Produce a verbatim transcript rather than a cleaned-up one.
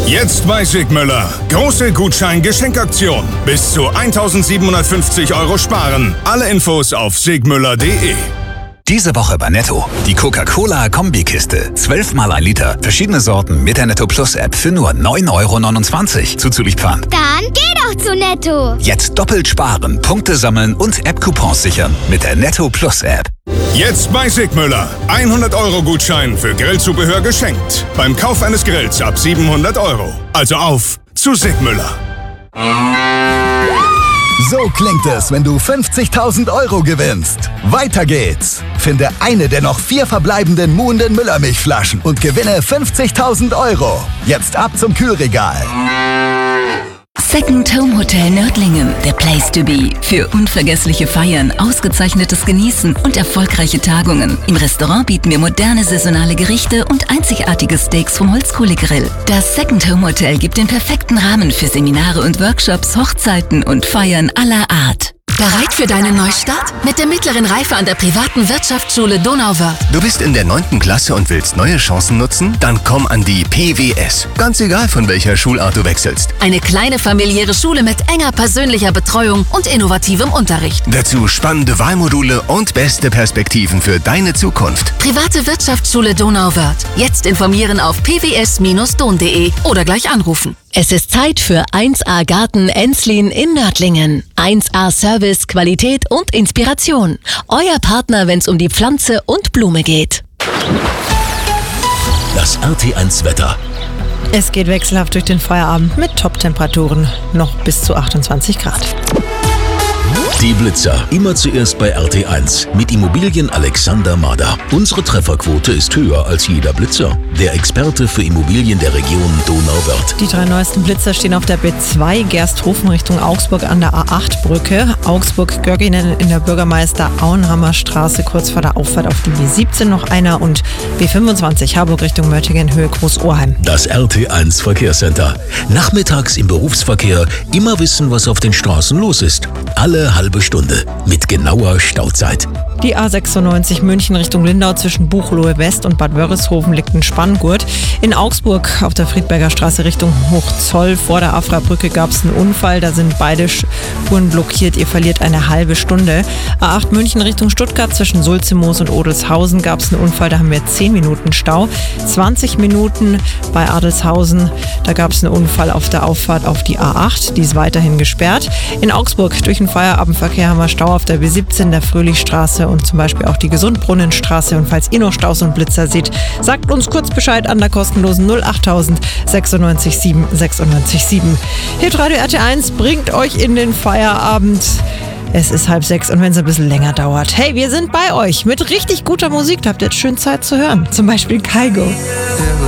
Jetzt bei Sigmüller. Große Gutschein-Geschenkaktion. Bis zu eintausendsiebenhundertfünfzig Euro sparen. Alle Infos auf sigmüller punkt de. Diese Woche bei Netto. Die Coca-Cola-Kombikiste. zwölf mal ein Liter. Verschiedene Sorten mit der Netto Plus App für nur neun Euro neunundzwanzig. Zuzüglich Pfand. Dann geh doch zu Netto. Jetzt doppelt sparen, Punkte sammeln und App-Coupons sichern mit der Netto Plus App. Jetzt bei Sigmüller. hundert Euro Gutschein für Grillzubehör geschenkt. Beim Kauf eines Grills ab siebenhundert Euro. Also auf zu Sigmüller. So klingt es, wenn du fünfzigtausend Euro gewinnst. Weiter geht's. Finde eine der noch vier verbleibenden Muhnden Müllermilchflaschen und gewinne fünfzigtausend Euro. Jetzt ab zum Kühlregal. Second Home Hotel Nördlingen, der Place to be. Für unvergessliche Feiern, ausgezeichnetes Genießen und erfolgreiche Tagungen. Im Restaurant bieten wir moderne saisonale Gerichte und einzigartige Steaks vom Holzkohlegrill. Das Second Home Hotel gibt den perfekten Rahmen für Seminare und Workshops, Hochzeiten und Feiern aller Art. Bereit für deinen Neustart? Mit der mittleren Reife an der privaten Wirtschaftsschule Donauwörth. Du bist in der neunten Klasse und willst neue Chancen nutzen? Dann komm an die P W S. Ganz egal, von welcher Schulart du wechselst. Eine kleine familiäre Schule mit enger persönlicher Betreuung und innovativem Unterricht. Dazu spannende Wahlmodule und beste Perspektiven für deine Zukunft. Private Wirtschaftsschule Donauwörth. Jetzt informieren auf p w s Bindestrich don punkt de oder gleich anrufen. Es ist Zeit für eins A Garten Enzlin in Nördlingen. eins A Service, Qualität und Inspiration. Euer Partner, wenn es um die Pflanze und Blume geht. Das R T eins Wetter. Es geht wechselhaft durch den Feierabend mit Top-Temperaturen, noch bis zu achtundzwanzig Grad. Die Blitzer. Immer zuerst bei R T eins. Mit Immobilien Alexander Mader. Unsere Trefferquote ist höher als jeder Blitzer. Der Experte für Immobilien der Region Donauwörth. Die drei neuesten Blitzer stehen auf der B zwei, Gersthofen Richtung Augsburg an der A acht Brücke. Augsburg-Göggingen in der Bürgermeister-Auenhammer-Straße kurz vor der Auffahrt auf die B siebzehn noch einer und B fünfundzwanzig Harburg Richtung Möttingen Höhe Groß-Ohrheim. Das R T eins Verkehrscenter. Nachmittags im Berufsverkehr immer wissen, was auf den Straßen los ist. Alle halbe Stunde mit genauer Stauzeit. Die A sechsundneunzig München Richtung Lindau zwischen Buchloe West und Bad Wörishofen liegt ein Spanngurt. In Augsburg auf der Friedberger Straße Richtung Hochzoll vor der Afra-Brücke gab es einen Unfall. Da sind beide Spuren blockiert. Ihr verliert eine halbe Stunde. A acht München Richtung Stuttgart zwischen Sulzimoos und Odelshausen gab es einen Unfall. Da haben wir zehn Minuten Stau. zwanzig Minuten bei Adelshausen. Da gab es einen Unfall auf der Auffahrt auf die A acht. Die ist weiterhin gesperrt. In Augsburg durch den Feierabendverkehr haben wir Stau auf der B siebzehn, der Fröhlichstraße und zum Beispiel auch die Gesundbrunnenstraße. Und falls ihr noch Staus und Blitzer seht, sagt uns kurz Bescheid an der kostenlosen null achttausend sechsundneunzig sieben sechsundneunzig sieben. Hitradio R T eins bringt euch in den Feierabend. Es ist halb sechs und wenn es ein bisschen länger dauert. Hey, wir sind bei euch mit richtig guter Musik. Da habt ihr jetzt schön Zeit zu hören. Zum Beispiel Kygo.